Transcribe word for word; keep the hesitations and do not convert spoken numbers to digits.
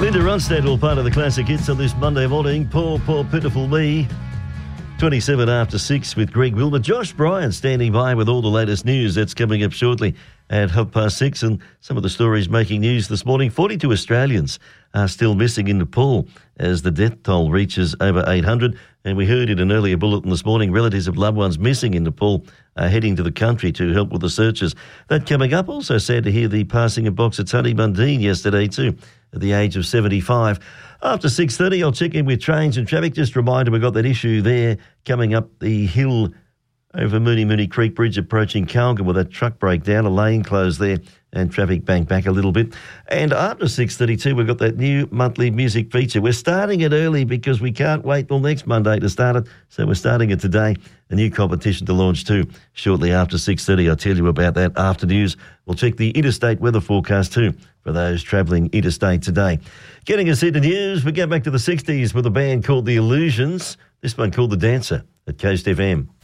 Linda Ronstadt, all part of the classic hits on this Monday morning. Poor, poor, pitiful me. twenty-seven after six with Greg Wilmer. Josh Bryan standing by with all the latest news. That's coming up shortly at half past six. And some of the stories making news this morning. forty-two Australians are still missing in Nepal as the death toll reaches over eight hundred. And we heard in an earlier bulletin this morning, relatives of loved ones missing in Nepal are heading to the country to help with the searches. That coming up. Also sad to hear the passing of boxer Tony Mundine yesterday too, at the age of seventy-five. After six thirty, I'll check in with trains and traffic. Just a reminder, we've got that issue there coming up the hill over Mooney Mooney Creek Bridge approaching Calgary with that truck breakdown, a lane closed there and traffic banked back a little bit. And after six thirty-two, we've got that new monthly music feature. We're starting it early because we can't wait till next Monday to start it. So we're starting it today. A new competition to launch too shortly after six thirty. I'll tell you about that after news. We'll check the interstate weather forecast too for those travelling interstate today. Getting us into news, we go back to the sixties with a band called The Illusions. This one called The Dancer at Coast F M.